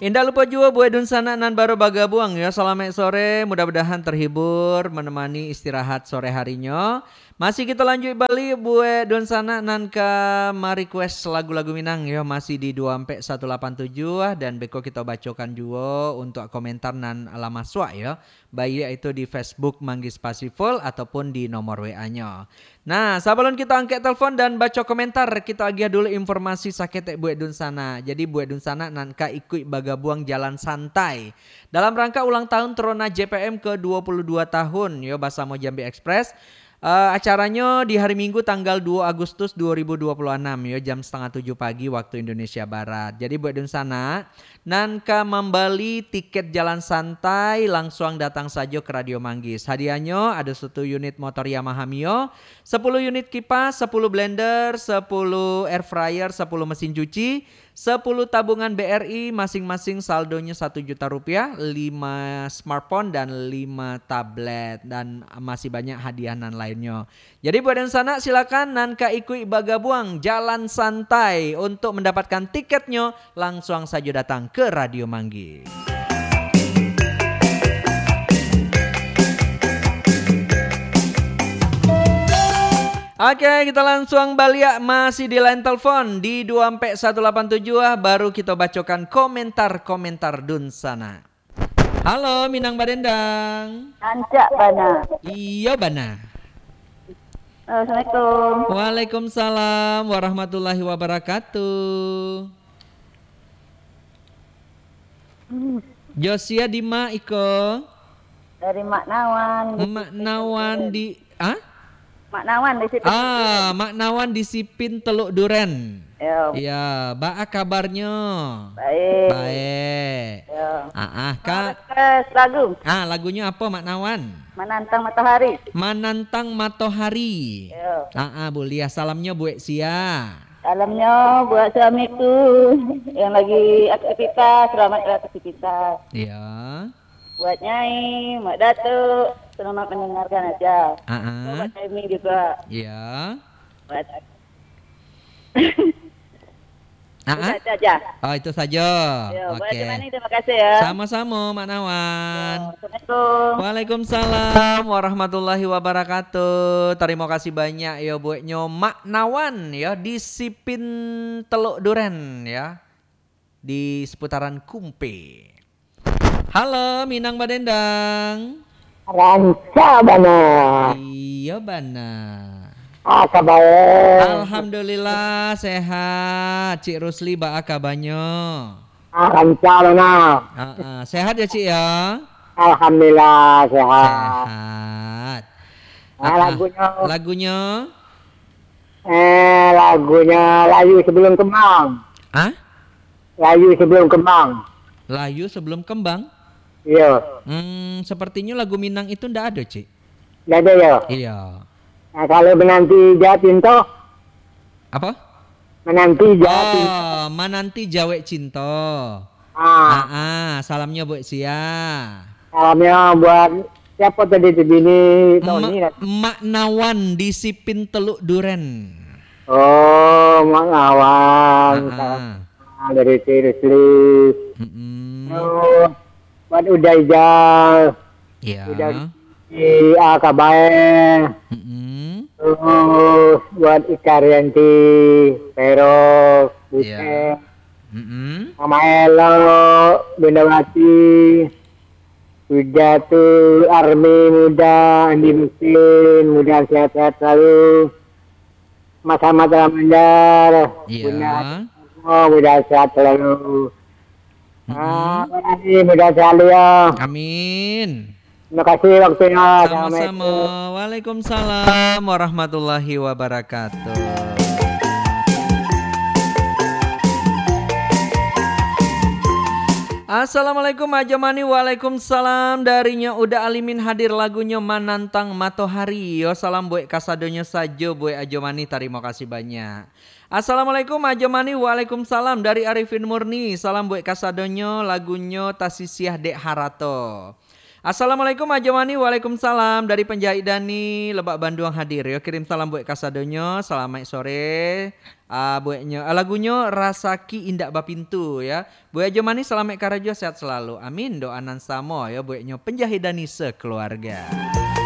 Indah lupa juga Bu Edun sana nan baru bagabuang ya. Selamat sore, mudah-mudahan terhibur menemani istirahat sore harinya. Masih kita lanjut Bali Bu Edun sana nan ke request lagu-lagu Minang ya, masih di 2 187 dan beko kita bacakan juga untuk komentar nan alama swa ya. Baik itu di Facebook Manggis Pasiful ataupun di nomor WA-nya. Nah, sebelum kita angkat telepon dan baca komentar, kita agih dulu informasi sakit Bu Edun sana. Jadi Bu Edun sana nanka ikut bagabuang jalan santai. Dalam rangka ulang tahun Trona JPM ke-22 tahun, yo Basamo Jambi Express. Acaranya di hari Minggu tanggal 2 Agustus 2026 ya jam 6:30 pagi waktu Indonesia Barat. Jadi buat Edun sana nanka membeli tiket jalan santai langsung datang saja ke Radio Manggis. Hadiahnya ada 1 unit motor Yamaha Mio, 10 unit kipas, 10 blender, 10 air fryer, 10 mesin cuci, 10 tabungan BRI, masing-masing saldonya 1 juta rupiah, 5 smartphone dan 5 tablet dan masih banyak hadiah nan lainnya. Jadi buat yang sana silakan nanka ikut bagabuang jalan santai untuk mendapatkan tiketnya langsung saja datang ke Radio Manggis. Oke, kita langsung balik masih di line telepon di 24187 baru kita bacakan komentar-komentar Dun sana. Halo Minang Badendang. Ancak Bana. Iya Bana. Assalamualaikum. Waalaikumsalam warahmatullahi wabarakatuh. Josia di Ma Iko. Dari Mak Nawan. Mak Nawan di Mak Nawan di situ. Mak Nawan di Sipin Teluk Duren. Iya, Mbak kabarnya? Baik. Baik. Kak. Lagu. Lagunya apa Mak Nawan? Menantang Matahari. Menantang Matahari. Boleh. Salamnya buat Sia. Salamnya buat suamiku yang lagi aktivitas, selamat beraktivitas. Iya. Buat Nyai, Mak Datuk, selamat mendengarkan aja. Buat Amy juga. Iya. Buat itu saja. Oh, itu saja. Oke. Terima kasih ya. Sama-sama Mak Nawan. Assalamualaikum. Waalaikumsalam warahmatullahi wabarakatuh. Terima kasih banyak ya buatnya Mak Nawan ya di Sipin Teluk Duren ya. Di seputaran Kumpe. Halo Minang Badendang. Ranca Bana. Iya Bana. Kabar. Alhamdulillah sehat. Cik Rusli ba kabarnya? Ranca Bana. Sehat ya Cik ya? Alhamdulillah sehat. Sehat. Lagunya? Lagunya? Lagunya Layu Sebelum Kembang. Layu Sebelum Kembang. Layu Sebelum Kembang? Iya. Sepertinya lagu Minang itu ndak ada, Cik. Ndak ada ya? Iya. Nah, kalau menanti Jatim toh? Apa? Menanti Jatim. Menanti Jawa Cinta. Salamnya buat Sia. Salamnya buat siapa tadi itu bini Tony? Mak Nawan di Sipin Teluk Duren. Oh, Mak Nawan. Dari Tirusli. Buat Udaijal. Iya. Di Akabae. Terus buat Ikarianti, Perok, Buset, Mama Elo, Bendawati, Sujatu, Army Muda, Andi Musin, mudah sehat-sehat selalu. Mas Ahmad Ramadhan, mudah sehat selalu. Mudah selalu ya. Amin. Terima kasih waktunya. Sama-sama. Waalaikumsalam warahmatullahi wabarakatuh. Assalamualaikum Ajamani. Waalaikumsalam. Darinya udah Alimin hadir lagunya Menantang Matahari. Yo salam buat kasadonya saja buat Ajamani. Terima kasih banyak. Assalamualaikum Ajamani. Waalaikumsalam. Dari Arifin Murni. Salam buat kasadonya lagunya Tasisiah Dek Harato. Assalamualaikum Aja Mani, waalaikumsalam dari penjahit Dani, Lebak Bandung hadir. Yo kirim salam buat kasadonyo, selamat sore. Buatnya lagunya Rasaki Indak Bapintu ya. Buat Aja Mani selamat karajo sehat selalu. Amin doanan samo ya buatnya penjahit Dani sekeluarga.